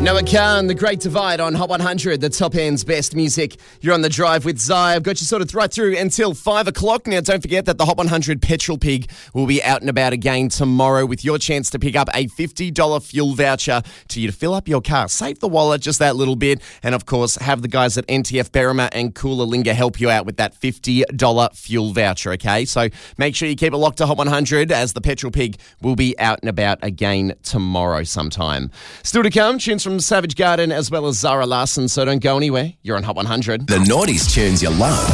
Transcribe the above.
Noah Khan, The Great Divide on Hot 100, the top end's best music. You're on the drive with Zai. I've got you sorted right through until 5 o'clock. Now, don't forget that the Hot 100 Petrol Pig will be out and about again tomorrow with your chance to pick up a $50 fuel voucher to you to fill up your car. Save the wallet just that little bit. And, of course, have the guys at NTF Berrima and Coolangatta help you out with that $50 fuel voucher, okay? So make sure you keep it locked to Hot 100 as the Petrol Pig will be out and about again tomorrow sometime. Still to come, tunes from Savage Garden as well as Zara Larsson, so don't go anywhere. You're on Hot 100. The Naughties tunes you love.